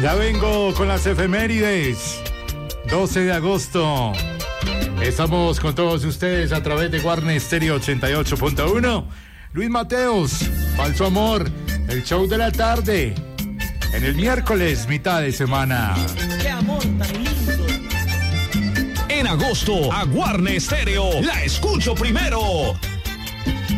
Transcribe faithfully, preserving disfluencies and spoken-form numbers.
Ya vengo con las efemérides. doce de agosto. Estamos con todos ustedes a través de Guarne Stereo ochenta y ocho punto uno. Luis Mateos, Falso Amor, el show de la tarde. En el miércoles, mitad de semana. ¡Qué amor tan lindo! En agosto, a Guarne Stereo la escucho primero.